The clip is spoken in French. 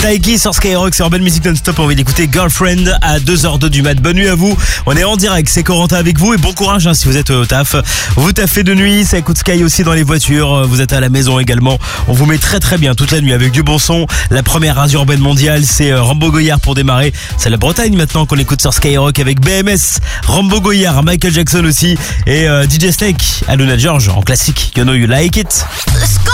Taiki sur Skyrock, c'est Urban Music Non-Stop. On va d'écouter Girlfriend à 2h02 du mat. Bonne nuit à vous. On est en direct, c'est Corentin avec vous et bon courage si vous êtes au taf. Vous taffez de nuit, ça écoute Sky aussi dans les voitures. Vous êtes à la maison également. On vous met très bien toute la nuit avec du bon son. La première radio urbaine mondiale, c'est Rambo Goyard pour démarrer. C'est la Bretagne maintenant qu'on écoute sur Skyrock avec BMS, Rambo Goyard, Michael Jackson aussi et DJ Snake, Aluna George en classique. You know you like it.